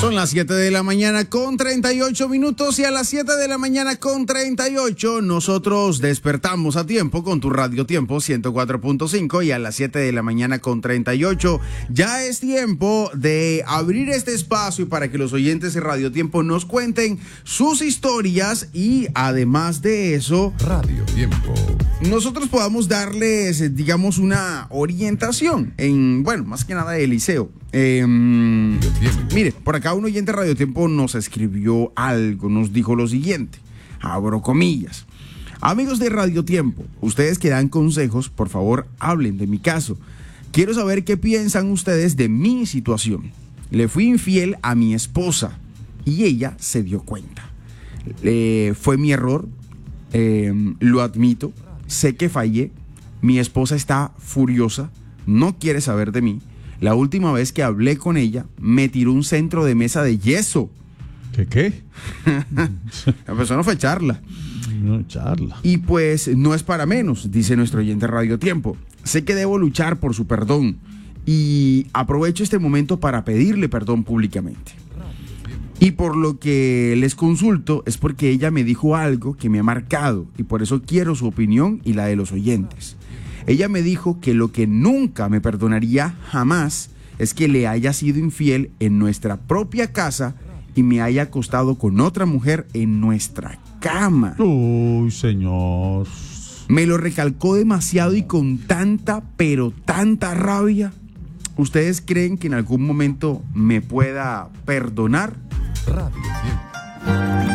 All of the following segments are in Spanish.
Son las 7 de la mañana con 38 minutos y a las 7 de la mañana con 38 nosotros despertamos a tiempo con tu Radio Tiempo 104.5 y a las 7 de la mañana con 38 ya es tiempo de abrir este espacio para que los oyentes de Radio Tiempo nos cuenten sus historias y además de eso, Radio Tiempo, nosotros podamos darles, digamos, una orientación en, bueno, más que nada el liceo. Mire, por acá un oyente de Radio Tiempo nos escribió algo, nos dijo lo siguiente, abro comillas: amigos de Radio Tiempo, ustedes que dan consejos, por favor hablen de mi caso. Quiero saber qué piensan ustedes de mi situación. Le fui infiel a mi esposa y ella se dio cuenta. Fue mi error, lo admito, sé que fallé, mi esposa está furiosa, no quiere saber de mí. La última vez que hablé con ella, me tiró un centro de mesa de yeso. ¿Qué? La persona fue charla. No, charla. Y pues no es para menos, dice nuestro oyente Radio Tiempo. Sé que debo luchar por su perdón y aprovecho este momento para pedirle perdón públicamente. Y por lo que les consulto es porque ella me dijo algo que me ha marcado y por eso quiero su opinión y la de los oyentes. Ella me dijo que lo que nunca me perdonaría jamás es que le haya sido infiel en nuestra propia casa y me haya acostado con otra mujer en nuestra cama. Uy, señor. Me lo recalcó demasiado y con tanta, pero tanta rabia. ¿Ustedes creen que en algún momento me pueda perdonar? Radio Tiempo.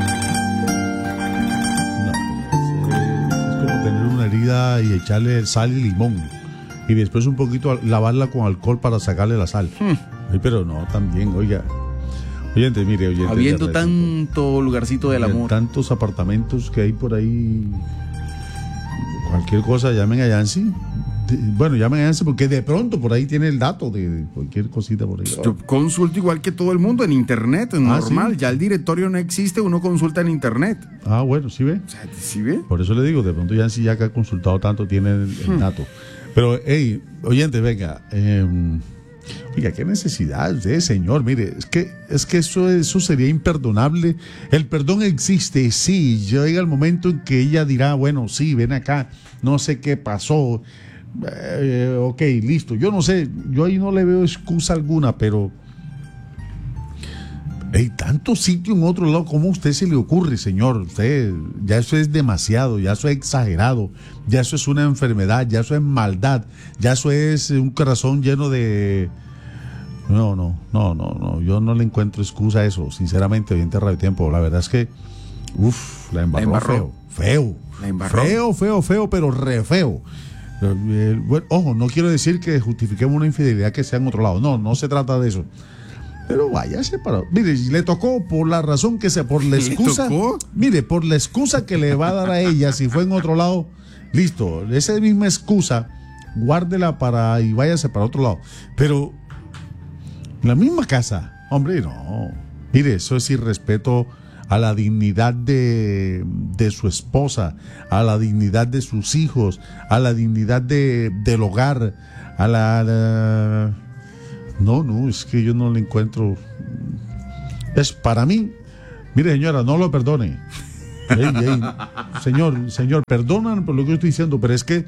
Tener una herida y echarle sal y limón y después un poquito lavarla con alcohol para sacarle la sal. Ay, pero no, también, oiga. Oyente, mire, oyente. Habiendo tanto lugarcito del amor. Tantos apartamentos que hay por ahí. Cualquier cosa, llamen a Yancy. Bueno, llamen a Yancy porque de pronto por ahí tiene el dato de cualquier cosita por ahí. Yo consulto igual que todo el mundo en internet, es normal. ¿Sí? Ya el directorio no existe, uno consulta en internet. Ah, bueno, ¿sí ve? O sea, ¿sí ve? Por eso le digo, de pronto Yancy ya que ha consultado tanto tiene el dato. Pero, hey, oyente, venga, oiga, qué necesidad usted, señor. Mire, es que eso sería imperdonable. El perdón existe, sí. Llega el momento en que ella dirá, bueno, sí, ven acá, no sé qué pasó. Ok, listo. Yo no sé, yo ahí no le veo excusa alguna, pero hay tanto sitio en otro lado. ¿Cómo a usted se le ocurre, señor? Usted, ya eso es demasiado, ya eso es exagerado, ya eso es una enfermedad, ya eso es maldad, ya eso es un corazón lleno de... No, yo no le encuentro excusa a eso, sinceramente, oyente de Radio Tiempo. La verdad es que, la embarró. Feo. La embarró. Feo, pero re feo. Bueno, ojo, no quiero decir que justifiquemos una infidelidad que sea en otro lado. No se trata de eso. Pero váyase para... Mire, le tocó por la razón que sea, por la excusa... Mire, por la excusa que le va a dar a ella, si fue en otro lado, listo, esa misma excusa, guárdela y váyase para otro lado. Pero, la misma casa, hombre, no. Mire, eso es irrespeto a la dignidad de su esposa, a la dignidad de sus hijos, a la dignidad del hogar, a la... No, es que yo no le encuentro... Es para mí... Mire, señora, no lo perdone. Ey, señor, perdonan por lo que yo estoy diciendo, pero es que...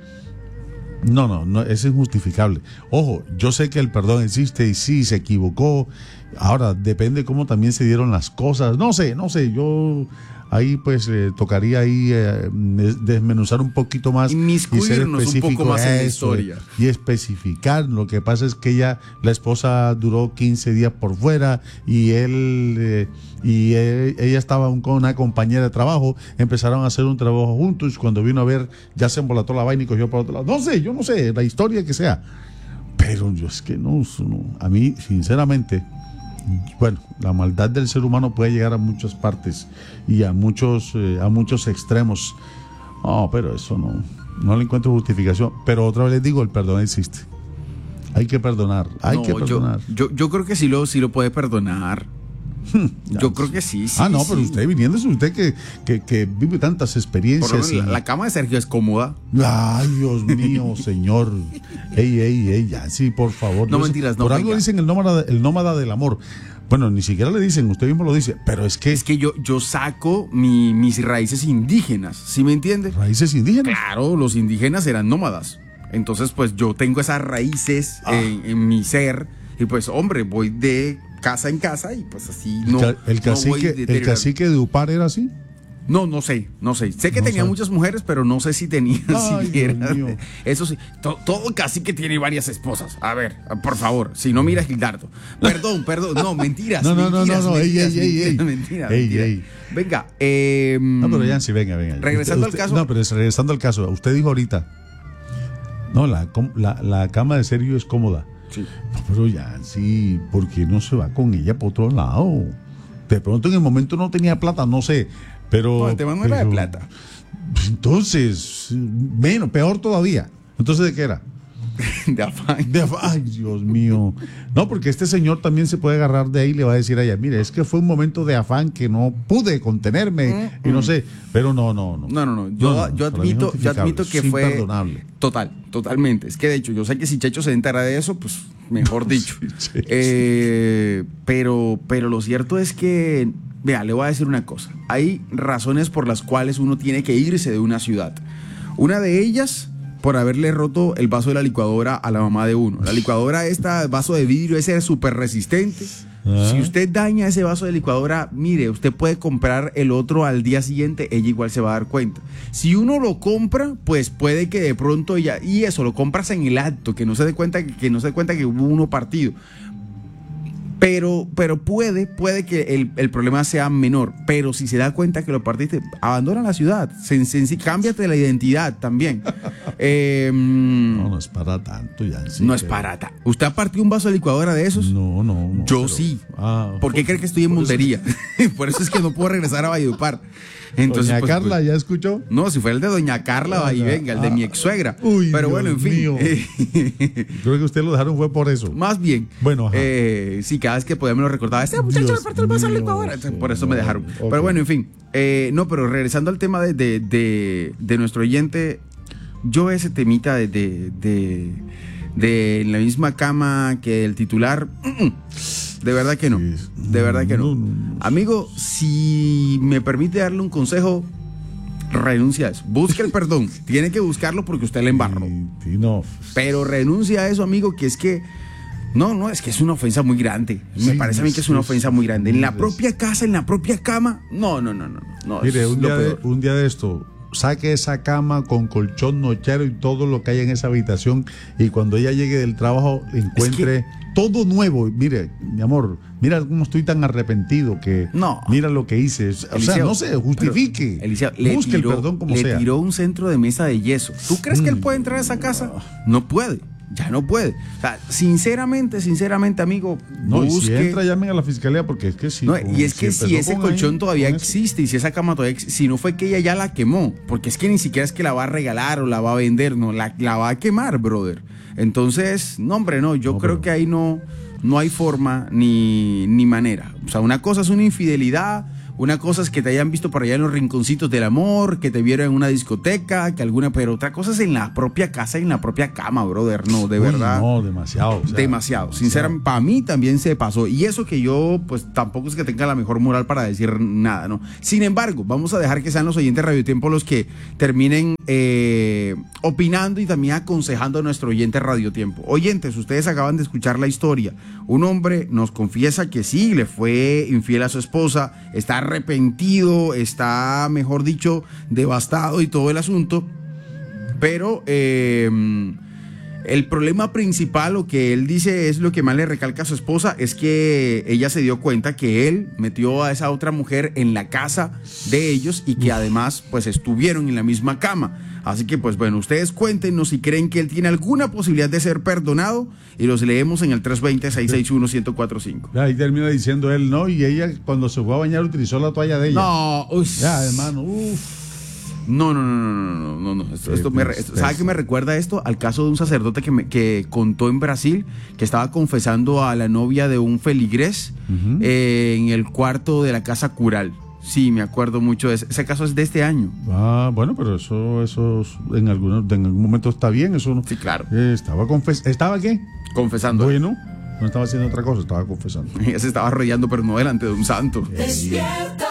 No, es injustificable. Ojo, yo sé que el perdón existe y sí, se equivocó. Ahora, depende cómo también se dieron las cosas. No sé, yo... Ahí pues tocaría ahí desmenuzar un poquito más y ser específico un poco más en la historia. Y especificar. Lo que pasa es que la esposa duró 15 días por fuera y ella estaba con una compañera de trabajo, empezaron a hacer un trabajo juntos, cuando vino a ver ya se embolató la vaina y cogió por otro lado. Yo no sé, la historia que sea. Pero yo es que no, a mí sinceramente... Bueno, la maldad del ser humano puede llegar a muchas partes y a muchos extremos. No, pero eso no le encuentro justificación. Pero otra vez les digo, el perdón existe. Hay que perdonar, Yo creo que sí lo puede perdonar. Yo creo que sí. No, pero usted viniéndose, usted que vive tantas experiencias. La cama de Sergio es cómoda. Ay, Dios mío, señor. Ey, ya, sí, por favor. No, mentiras, no. Por algo dicen el nómada del amor. Bueno, ni siquiera le dicen, usted mismo lo dice, pero es que yo saco mis raíces indígenas, ¿sí me entiende? raíces indígenas. Claro, los indígenas eran nómadas. Entonces, pues yo tengo esas raíces en mi ser. Y pues, hombre, voy de casa en casa y pues así no. El cacique de Upar era así. No sé. Sé que tenía muchas mujeres, pero no sé si tenía siquiera. Eso sí, todo cacique tiene varias esposas. A ver, por favor, si no mira Gildardo. Perdón, no, mentiras. No, Mentira. Venga, no, pero Yancy, venga. Regresando al caso. No, pero regresando al caso, usted dijo ahorita, no, la cama de Sergio es cómoda. Sí. No, pero Yancy, ¿por qué no se va con ella por otro lado? De pronto en el momento no tenía plata, no sé. Pero, no, el tema no era de plata. Entonces, peor todavía. Entonces, ¿de qué era? De afán. Ay, Dios mío. No, porque este señor también se puede agarrar de ahí y le va a decir a ella, mire, es que fue un momento de afán que no pude contenerme y no sé, pero no. Yo admito que fue imperdonable. Totalmente. Es que de hecho, yo sé que si Checho se entera de eso, pues mejor dicho. Sí. Pero lo cierto es que, vea, le voy a decir una cosa. Hay razones por las cuales uno tiene que irse de una ciudad. Una de ellas, por haberle roto el vaso de la licuadora a la mamá de uno. La licuadora, vaso de vidrio, ese es súper resistente. Si usted daña ese vaso de licuadora, mire, usted puede comprar el otro al día siguiente, ella igual se va a dar cuenta. Si uno lo compra, pues puede que de pronto ella, y eso, lo compras en el acto, que no se dé cuenta que hubo uno partido. Pero puede que el problema sea menor. Pero si se da cuenta que lo partiste, abandona la ciudad. Cámbiate la identidad también. No es para tanto, ya. Sí, no es para tanto. ¿Usted ha partido un vaso de licuadora de esos? No. Yo sí. ¿Por qué cree que estoy en Montería? Por eso es que no puedo regresar a Valledupar. Entonces, Doña Carla, ¿ya escuchó? No, si fue el de Doña Carla, va y venga, el de mi ex suegra. Pero bueno, en fin. Creo que usted lo dejaron fue por eso. Más bien. Bueno, sí, cada vez que podía me lo recordaba. Este muchacho me partió el vaso de licuadora. Por eso me dejaron. Okay. Pero bueno, en fin. Pero regresando al tema de nuestro oyente, yo ese temita de la misma cama que el titular, de verdad que no. De verdad que no. Amigo, si me permite darle un consejo, renuncia a eso. Busque el perdón. Tiene que buscarlo porque usted le embarró. Sí, no. Pero renuncia a eso, amigo, que es que no, es que es una ofensa muy grande. Me parece a mí que es una ofensa muy grande. En la propia casa, en la propia cama. No. Mire, un día de esto, saque esa cama con colchón nochero y todo lo que hay en esa habitación, y cuando ella llegue del trabajo encuentre todo nuevo. Mire, mi amor, mira cómo estoy tan arrepentido que mira lo que hice. O sea, no sé, justifique. Eliseo, busque el perdón como sea. Le tiró un centro de mesa de yeso. ¿Tú crees que él puede entrar a esa casa? No puede. Ya no puede. O sea, sinceramente, amigo, no, busque. Y si entra, llamen a la fiscalía, porque es que si. No, y es que si ese colchón todavía existe y si esa cama todavía existe, si no fue que ella ya la quemó, porque es que ni siquiera es que la va a regalar o la va a vender, no, la va a quemar, brother. Entonces, yo creo que ahí no hay forma ni manera. O sea, una cosa es una infidelidad. Una cosa es que te hayan visto por allá en los rinconcitos del amor, que te vieron en una discoteca, pero otra cosa es en la propia casa y en la propia cama, brother. No, de verdad. No, demasiado. Demasiado. Sinceramente, para mí también se pasó. Y eso que yo, pues tampoco es que tenga la mejor moral para decir nada, ¿no? Sin embargo, vamos a dejar que sean los oyentes de Radio Tiempo los que terminen opinando y también aconsejando a nuestro oyente Radio Tiempo. Oyentes, ustedes acaban de escuchar la historia. Un hombre nos confiesa que sí, le fue infiel a su esposa, está arrepentido, está, mejor dicho, devastado y todo el asunto, pero el problema principal, lo que él dice es lo que más le recalca a su esposa, es que ella se dio cuenta que él metió a esa otra mujer en la casa de ellos y que además pues estuvieron en la misma cama. Así que pues bueno, ustedes cuéntenos si creen que él tiene alguna posibilidad de ser perdonado y los leemos en el 320-661-1045. Ahí termina diciendo él, no, y ella cuando se fue a bañar utilizó la toalla de ella. No, ya, hermano, No. ¿Sabe qué me recuerda esto? Al caso de un sacerdote que contó en Brasil que estaba confesando a la novia de un feligrés en el cuarto de la casa cural. Sí, me acuerdo mucho de ese caso, es de este año. Bueno, pero eso en algún momento está bien, eso no. Sí, claro. ¿Estaba qué? Confesando. Bueno, No estaba haciendo otra cosa, estaba confesando. Ella se estaba arrollando, pero no delante de un santo. Despierta.